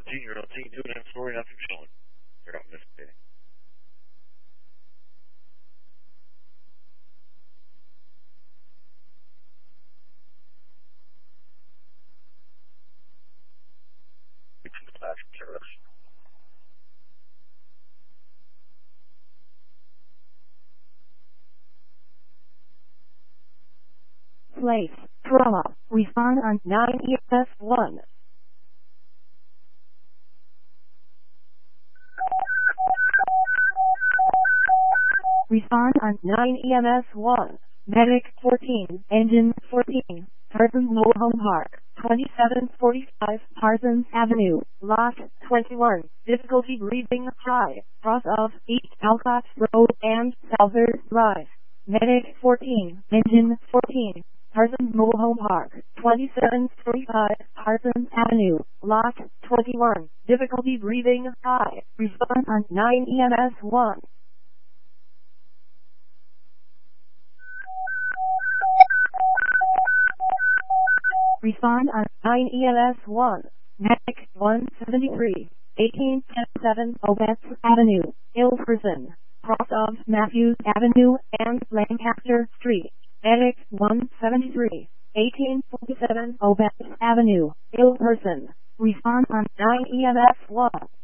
14-year-old teen doing that story, nothing showing. They're out investigating. Place, trauma, respond on 9EMS1. Respond on 9EMS1. Medic 14, Engine 14, Tarzan Mobile Home Park, 2745 Parsons Avenue, Lot 21. Difficulty breathing high, cross of East Alcott Road and Salver Drive. Medic 14, Engine 14, Tarzan Mobile Home Park, 2745 Parsons Avenue, Lot 21. Difficulty breathing high. Respond on 9EMS1. Respond on 9EMS1. Medic 173, 1810 Obetz Avenue, Ilverson, cross of Matthews Avenue and Lancaster Street. Medic 173, 1847 Obetz Avenue, Ilverson. Respond on 9EMS1.